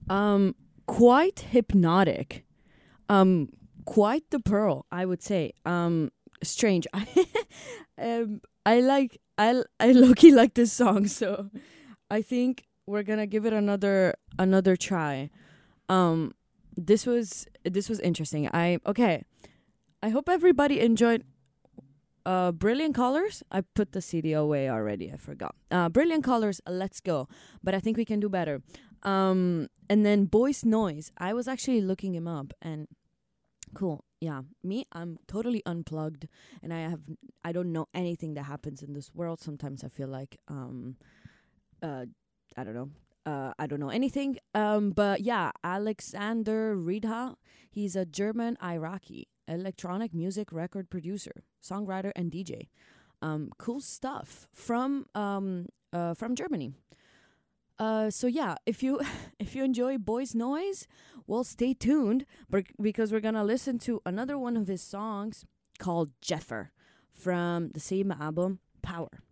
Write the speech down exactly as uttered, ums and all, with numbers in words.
Um, quite hypnotic. Um, quite the pearl, I would say. Um, strange. um, I like I I low-key like this song, so I think we're gonna give it another another try. Um, this was this was interesting. I okay. I hope everybody enjoyed uh Brilliant Colors. I put the C D away already. I forgot. Uh, Brilliant Colors. Let's go. But I think we can do better. Um, and then Boys Noise. I was actually looking him up, and cool. Yeah, me, I'm totally unplugged, and I have I don't know anything that happens in this world. Sometimes I feel like um, uh, I don't know. Uh, I don't know anything. Um, but yeah, Alexander Ridha. He's a German Iraqi electronic music record producer, songwriter, and D J. Um, cool stuff from um uh from Germany. Uh, so yeah, if you if you enjoy Boys Noise, well, stay tuned, bec- because we're gonna listen to another one of his songs called Jeffer from the same album, Power.